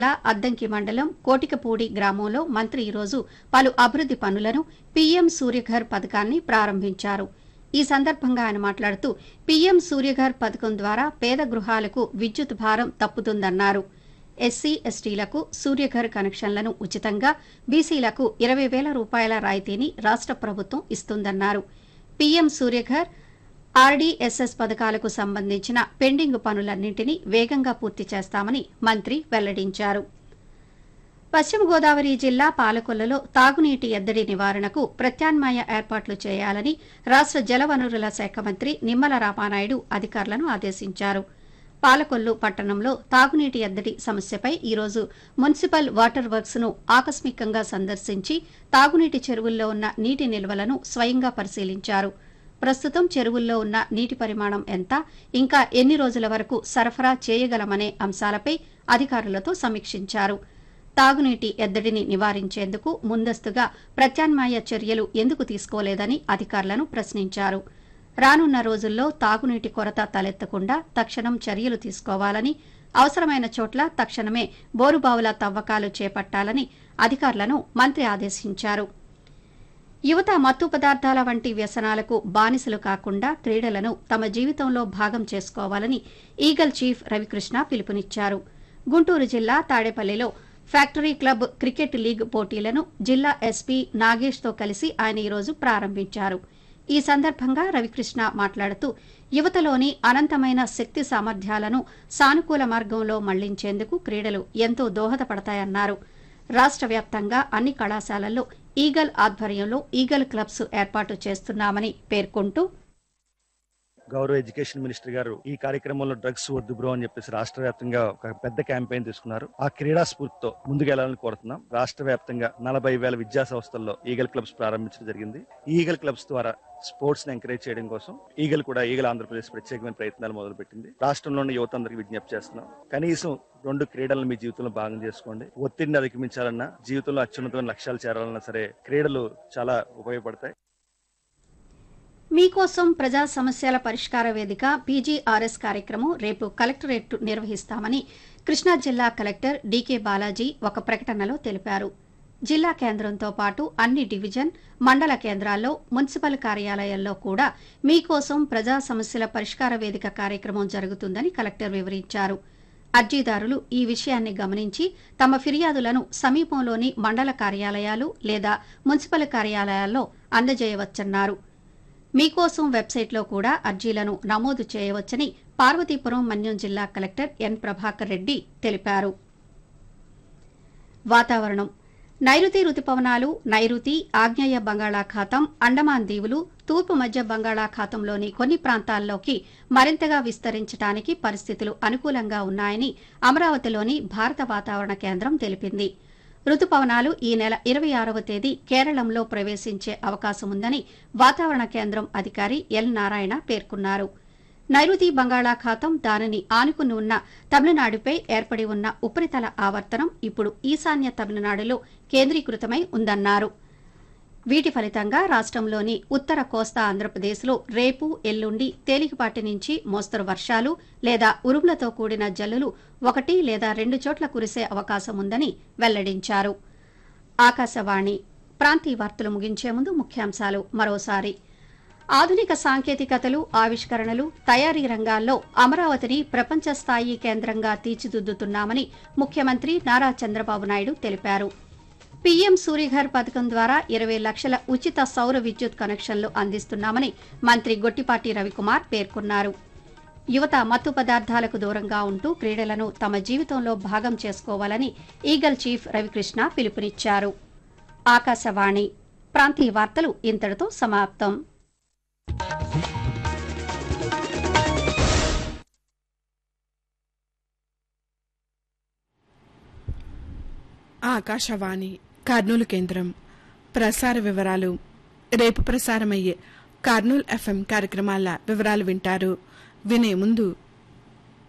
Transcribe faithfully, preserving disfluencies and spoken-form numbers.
అద్దంకి మండలం కోటికపూడి గ్రామంలో మంత్రి ఈరోజు పలు అభివృద్ది పనులను పీఎం సూర్యఘర్ పథకాన్ని ప్రారంభించారు. ఈ సందర్భంగా ఆయన మాట్లాడుతూ పీఎం సూర్యఘర్ పథకం ద్వారా పేద గృహాలకు విద్యుత్ భారం తప్పుతుందన్నారు. ఎస్సీ ఎస్టీలకు సూర్యఘర్ కనెక్షన్లను ఉచితంగా, బీసీలకు ఇరవై వేల రూపాయల రాయితీని రాష్ట ప్రభుత్వం ఇస్తుందన్నారు. పీఎం సూర్యఘర్, ఆర్డీఎస్ఎస్ పథకాలకు సంబంధించిన పెండింగ్ పనులన్నింటినీ వేగంగా పూర్తి చేస్తామని మంత్రి వెల్లడించారు. పశ్చిమ గోదావరి జిల్లా పాలకొల్లులో తాగునీటి ఎద్దడి నివారణకు ప్రత్యామ్నాయ ఏర్పాట్లు చేయాలని రాష్ట జలవనరుల శాఖ మంత్రి నిమ్మల రామానాయుడు అధికారులను ఆదేశించారు. పాలకొల్లు పట్టణంలో తాగునీటి ఎద్దడి సమస్యపై ఈరోజు మున్సిపల్ వాటర్ వర్క్స్ ను ఆకస్మికంగా సందర్శించి తాగునీటి చెరువుల్లో ఉన్న నీటి నిల్వలను స్వయంగా పరిశీలించారు. ప్రస్తుతం చెరువుల్లో ఉన్న నీటి పరిమాణం ఎంత, ఇంకా ఎన్ని రోజుల వరకు సరఫరా చేయగలమనే అంశాలపై అధికారులతో సమీక్షించారు. తాగునీటి ఎద్దడిని నివారించేందుకు ముందస్తుగా ప్రత్యామ్నాయ చర్యలు ఎందుకు తీసుకోలేదని అధికారులను ప్రశ్నించారు. రానున్న రోజుల్లో తాగునీటి కొరత తలెత్తకుండా తక్షణం చర్యలు తీసుకోవాలని, అవసరమైన చోట్ల తక్షణమే బోరుబావుల తవ్వకాలు చేపట్టాలని అధికారులను మంత్రి ఆదేశించారు. యువత మత్తు పదార్థాల వంటి వ్యసనాలకు బానిసలు కాకుండా క్రీడలను తమ జీవితంలో భాగం చేసుకోవాలని ఈగల్ చీఫ్ రవికృష్ణ పిలుపునిచ్చారు. గుంటూరు జిల్లా తాడేపల్లిలో ఫ్యాక్టరీ క్లబ్ క్రికెట్ లీగ్ పోటీలను జిల్లా ఎస్పీ నాగేష్తో కలిసి ఆయన ఈరోజు ప్రారంభించారు. ఈ సందర్భంగా రవికృష్ణ మాట్లాడుతూ యువతలోని అనంతమైన శక్తి సామర్థ్యాలను సానుకూల మార్గంలో మళ్లించేందుకు క్రీడలు ఎంతో దోహదపడతాయన్నారు. రాష్ట వ్యాప్తంగా అన్ని కళాశాలల్లో ఈగల్ ఆధ్వర్యంలో ఈగల్ క్లబ్స్ ఏర్పాటు చేస్తున్నామని పేర్కొంటూ గౌరవ ఎడ్యుకేషన్ మినిస్టర్ గారు ఈ కార్యక్రమంలో డ్రగ్స్ వద్దు బ్రో అని చెప్పేసి రాష్ట్ర వ్యాప్తంగా ఒక పెద్ద క్యాంపెయిన్ తీసుకున్నారు. ఆ క్రీడా స్ఫూర్తితో ముందుకెళ్లాలని కోరుతున్నాం. రాష్ట్ర వ్యాప్తంగా నలభై వేల విద్యా సంస్థల్లో ఈగల్ క్లబ్స్ ప్రారంభించడం జరిగింది. ఈ ఈగల్ క్లబ్స్ ద్వారా స్పోర్ట్స్ ని ఎంకరేజ్ చేయడం కోసం ఈగల్ కూడా ఈగల్ ఆంధ్రప్రదేశ్ ప్రత్యేకమైన ప్రయత్నాలు మొదలుపెట్టింది. రాష్ట్రంలోని యువత అందరికీ విజ్ఞప్తి చేస్తున్నాం. కనీసం రెండు క్రీడలను మీ జీవితంలో భాగం చేసుకోండి. ఒత్తిడిని అధిగమించాలన్నా, జీవితంలో అత్యున్నతమైన లక్ష్యాలు చేరాలన్నా సరే క్రీడలు చాలా ఉపయోగపడతాయి. మీకోసం ప్రజా సమస్యల పరిష్కార వేదిక పీజీఆర్ఎస్ కార్యక్రమం రేపు కలెక్టరేట్ నిర్వహిస్తామని కృష్ణా జిల్లా కలెక్టర్ డీకే బాలాజీ ఒక ప్రకటనలో తెలిపారు. జిల్లా కేంద్రంతో పాటు అన్ని డివిజన్, మండల కేంద్రాల్లో, మున్సిపల్ కార్యాలయాల్లో కూడా మీకోసం ప్రజా సమస్యల పరిష్కార వేదిక కార్యక్రమం జరుగుతుందని కలెక్టర్ వివరించారు. అర్జీదారులు ఈ విషయాన్ని గమనించి తమ ఫిర్యాదులను సమీపంలోని మండల కార్యాలయాలు లేదా మున్సిపల్ కార్యాలయాల్లో అందజేయవచ్చన్నారు. మీకోసం వెబ్సైట్లో కూడా అర్జీలను నమోదు చేయవచ్చని పార్వతీపురం మన్యం జిల్లా కలెక్టర్ ఎన్ ప్రభాకర్ రెడ్డి తెలిపారు. వాతావరణం. నైరుతి రుతుపవనాలు నైరుతి, ఆగ్నేయ బంగాళాఖాతం, అండమాన్ దీవులు, తూర్పు మధ్య బంగాళాఖాతంలోని కొన్ని ప్రాంతాల్లోకి మరింతగా విస్తరించడానికి పరిస్థితులు అనుకూలంగా ఉన్నాయని అమరావతిలోని భారత వాతావరణ కేంద్రం తెలిపింది. రుతుపవనాలు ఈ నెల ఇరవై ఆరవ తేదీ కేరళంలో ప్రవేశించే అవకాశముందని వాతావరణ కేంద్రం అధికారి ఎల్ నారాయణ పేర్కొన్నారు. నైరుతి బంగాళాఖాతం, దానిని ఆనుకుని ఉన్న తమిళనాడుపై ఏర్పడి ఉన్న ఉపరితల ఆవర్తనం ఇప్పుడు ఈశాన్య తమిళనాడులో కేంద్రీకృతమై ఉందన్నారు. వీటి ఫలితంగా రాష్ట్రంలోని ఉత్తర కోస్తా ఆంధ్రప్రదేశ్లో రేపు, ఎల్లుండి తేలికపాటి నుంచి మోస్తరు వర్షాలు లేదా ఉరుములతో కూడిన జల్లులు ఒకటి లేదా రెండు చోట్ల కురిసే అవకాశం ఉందని వెల్లడించారు. ఆకాశవాణి ప్రాంతీయ వార్తలు ముగించే ముందు ముఖ్యాంశాలు మరోసారి. ఆధునిక సాంకేతికతలు, ఆవిష్కరణలు, తయారీ రంగాల్లో అమరావతిని ప్రపంచ స్థాయి కేంద్రంగా తీర్చిదిద్దుతున్నామని ముఖ్యమంత్రి నారా చంద్రబాబు నాయుడు తెలిపారు. పీఎం సూర్యఘర్ పథకం ద్వారా ఇరవై లక్షల ఉచిత సౌర విద్యుత్ కనెక్షన్లు అందిస్తున్నామని మంత్రి గొట్టిపాటి రవికుమార్ పేర్కొన్నారు. యువత మత్తు పదార్థాలకు దూరంగా ఉంటూ క్రీడలను తమ జీవితంలో భాగం చేసుకోవాలని ఈగల్ చీఫ్ రవికృష్ణ పిలుపునిచ్చారు. ఆకాశవాణి ప్రాంతీయ వార్తలు ఇంతటితో సమాప్తం. ఆకాశవాణి కర్నూలు కేంద్రం. ప్రసార వివరాలు. రేపు ప్రసారమయ్యే కర్నూలు ఎఫ్ఎం కార్యక్రమాల వివరాలు వింటారు. వినే ముందు